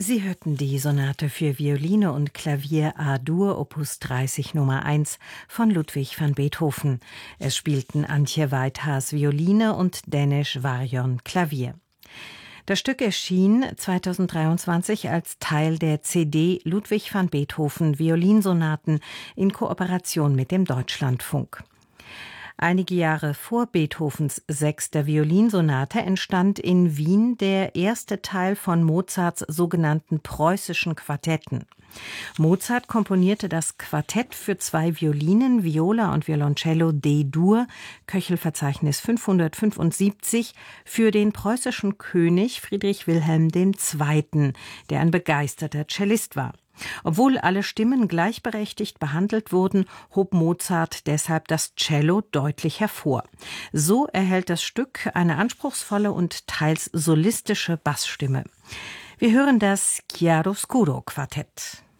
Sie hörten die Sonate für Violine und Klavier A-Dur Opus 30 Nummer 1 von Ludwig van Beethoven. Es spielten Antje Weithaas Violine und Denis Varjon Klavier. Das Stück erschien 2023 als Teil der CD Ludwig van Beethoven Violinsonaten in Kooperation mit dem Deutschlandfunk. Einige Jahre vor Beethovens 6. Violinsonate entstand in Wien der erste Teil von Mozarts sogenannten preußischen Quartetten. Mozart komponierte das Quartett für 2 Violinen, Viola und Violoncello D-Dur, Köchelverzeichnis 575, für den preußischen König Friedrich Wilhelm II., der ein begeisterter Cellist war. Obwohl alle Stimmen gleichberechtigt behandelt wurden, hob Mozart deshalb das Cello deutlich hervor. So erhält das Stück eine anspruchsvolle und teils solistische Bassstimme. Wir hören das Chiaroscuro Quartett.